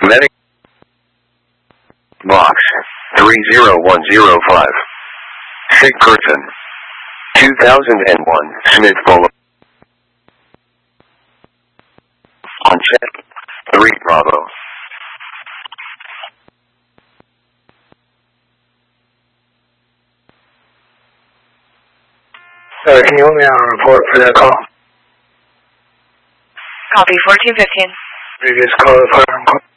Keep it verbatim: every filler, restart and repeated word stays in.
Medic. Box three zero one zero five. Sick person. two thousand one, Smith Boulevard. On check. three Bravo. Sorry, can you hold me on a report for that call? Copy fourteen fifteen. Previous call, if I remember.